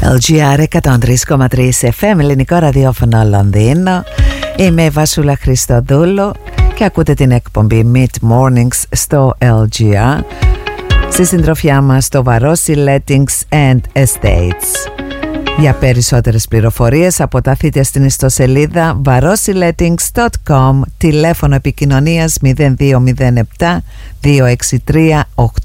LGR 103,3 FM, ελληνικό ραδιόφωνο Λονδίνο. Είμαι η Βασούλα Χριστοδούλου και ακούτε την εκπομπή Mid Mornings στο LGR. Στη συντροφιά μας στο Varosi Lettings and Estates. Για περισσότερες πληροφορίες αποταθείτε στην ιστοσελίδα varosilettings.com, τηλέφωνο επικοινωνίας 0207 263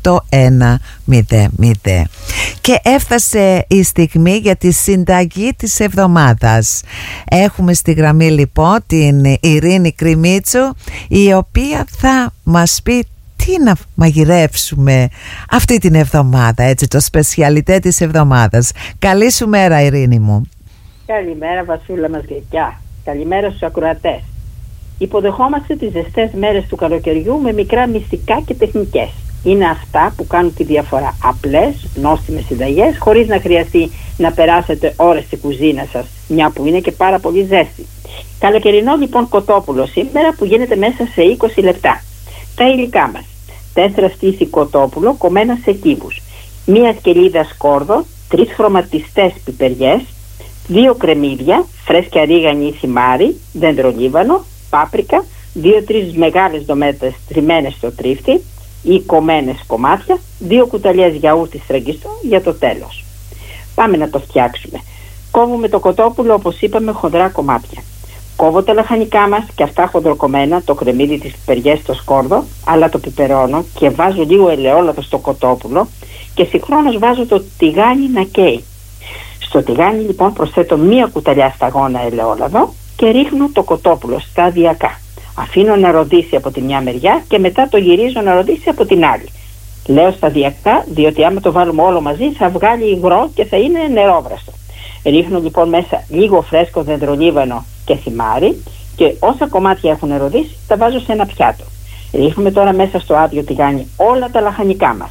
8100. Και έφτασε η στιγμή για τη συνταγή της εβδομάδας. Έχουμε στη γραμμή λοιπόν την Ειρήνη Κρημίτσου, η οποία θα μας πει τι να μαγειρεύσουμε αυτή την εβδομάδα, έτσι, το σπεσιαλιτέ της εβδομάδας. Καλή σου μέρα, Ειρήνη μου. Καλημέρα, Βασούλα μας γλυκιά. Καλημέρα στους ακροατές. Υποδεχόμαστε τις ζεστές μέρες του καλοκαιριού με μικρά μυστικά και τεχνικές. Είναι αυτά που κάνουν τη διαφορά. Απλές, νόστιμες συνταγές, χωρίς να χρειαστεί να περάσετε ώρες στη κουζίνα σας, μια που είναι και πάρα πολύ ζέστη. Καλοκαιρινό λοιπόν κοτόπουλο σήμερα που γίνεται μέσα σε 20 λεπτά. Τα υλικά μας: 4 στήθη κοτόπουλο κομμένα σε κύβους, 1 σκελίδα σκόρδο, 3 χρωματιστές πιπεριές, 2 κρεμμύδια, φρέσκια ρίγανη ή θυμάρι, δέντρο-λίβανο, πάπρικα, 2-3 μεγάλες ντομάτες τριμμένες στο τρίφτη ή κομμένες κομμάτια, 2 κουταλιές γιαούρτι στραγγιστό για το τέλος. Πάμε να το φτιάξουμε. Κόβουμε το κοτόπουλο, όπως είπαμε, χοντρά κομμάτια. Κόβω τα λαχανικά μας και αυτά χοντροκομμένα, το κρεμμύδι, τις πιπεριές, το σκόρδο, αλλά το πιπερώνω και βάζω λίγο ελαιόλαδο στο κοτόπουλο και συγχρόνως βάζω το τηγάνι να καίει. Στο τηγάνι λοιπόν προσθέτω 1 κουταλιά σταγόνα ελαιόλαδο και ρίχνω το κοτόπουλο σταδιακά. Αφήνω να ροδίσει από τη μια μεριά και μετά το γυρίζω να ροδίσει από την άλλη. Λέω σταδιακά, διότι άμα το βάλουμε όλο μαζί θα βγάλει υγρό και θα είναι νερόβραστο. Ρίχνω λοιπόν μέσα λίγο φρέσκο δεντρολίβανο και θυμάρι και όσα κομμάτια έχουν ροδίσει τα βάζω σε ένα πιάτο. Ρίχνουμε τώρα μέσα στο άδειο τηγάνι όλα τα λαχανικά μας.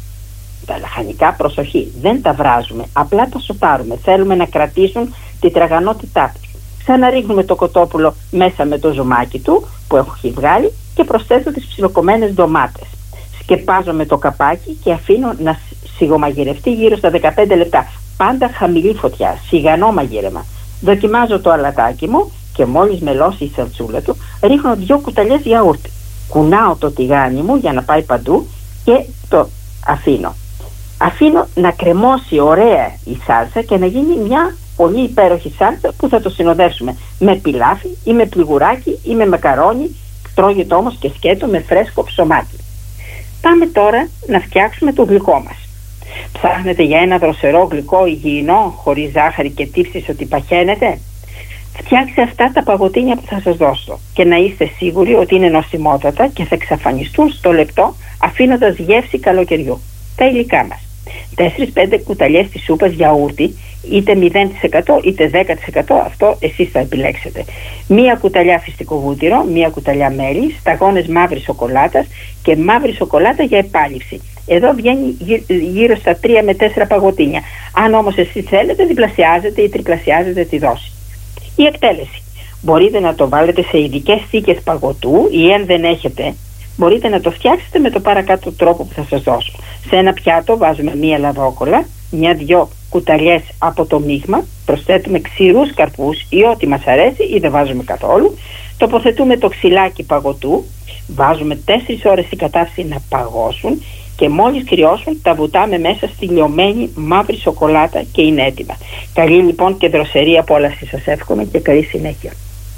Τα λαχανικά, προσοχή, δεν τα βράζουμε, απλά τα σοτάρουμε. Θέλουμε να κρατήσουν τη τραγανότητά τους. Ξαναρίχνουμε το κοτόπουλο μέσα με το ζουμάκι του που έχω βγάλει και προσθέτω τις ψιλοκομμένες ντομάτες. Σκεπάζω με το καπάκι και αφήνω να σιγομαγειρευτεί γύρω στα 15 λεπτά. Πάντα χαμηλή φωτιά, σιγανό μαγείρεμα. Δοκιμάζω το αλατάκι μου και μόλις μελώσει η σαλτσούλα του, ρίχνω 2 κουταλιές γιαούρτι. Κουνάω το τηγάνι μου για να πάει παντού και το αφήνω. Αφήνω να κρεμώσει ωραία η σάλτσα και να γίνει μια πολύ υπέροχη σάλτσα που θα το συνοδεύσουμε με πιλάφι ή με πληγουράκι ή με μακαρόνι. Τρώγεται όμως και σκέτο με φρέσκο ψωμάκι. Πάμε τώρα να φτιάξουμε το γλυκό μας. Ψάχνετε για ένα δροσερό γλυκό υγιεινό, χωρίς ζάχαρη και τύψεις ότι παχαίνετε? Φτιάξτε αυτά τα παγωτίνια που θα σας δώσω και να είστε σίγουροι ότι είναι νοσημότατα και θα εξαφανιστούν στο λεπτό, αφήνοντας γεύση καλοκαιριού. Τα υλικά μας: 4-5 κουταλιές της σούπας γιαούρτι, είτε 0% είτε 10%, αυτό εσείς θα επιλέξετε. 1 κουταλιά φυστικό βούτυρο, 1 κουταλιά μέλι, σταγόνες μαύρης σοκολάτας και μαύρη σοκολάτα για επάλυψη. Εδώ βγαίνει γύρω στα 3 με 4 παγωτίνια. Αν όμως εσείς θέλετε, διπλασιάζετε ή τριπλασιάζετε τη δόση. Η εκτέλεση: μπορείτε να το βάλετε σε ειδικές θήκες παγωτού ή αν δεν έχετε, μπορείτε να το φτιάξετε με το παρακάτω τρόπο που θα σας δώσω. Σε ένα πιάτο βάζουμε 1 λαδόκολλα, 1-2 κουταλιές από το μείγμα, προσθέτουμε ξηρούς καρπούς ή ό,τι μας αρέσει ή δεν βάζουμε καθόλου, τοποθετούμε το ξυλάκι παγωτού, βάζουμε 4 ώρες στην κατάσταση να παγώσουν και μόλις κρυώσουν τα βουτάμε μέσα στη λιωμένη μαύρη σοκολάτα και είναι έτοιμα. Καλή λοιπόν και δροσερή απόλαυση σας εύχομαι και καλή συνέχεια.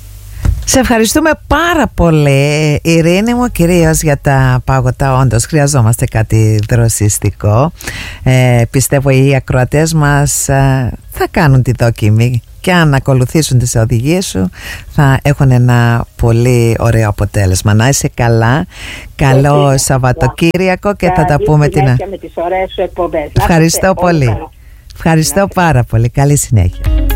Σε ευχαριστούμε πάρα πολύ, Ειρήνη μου, κυρίως για τα πάγωτα. Όντως χρειαζόμαστε κάτι δροσιστικό. Πιστεύω οι ακροατές μας θα κάνουν τη δοκιμή και αν ακολουθήσουν τις οδηγίες σου θα έχουν ένα πολύ ωραίο αποτέλεσμα. Να είσαι καλά, καλό Σαββατοκύριακο και θα τα πούμε την άλλη. Με τις ωραίες σου εκπομπές. Ευχαριστώ πολύ. Ευχαριστώ πάρα πολύ. Καλή συνέχεια.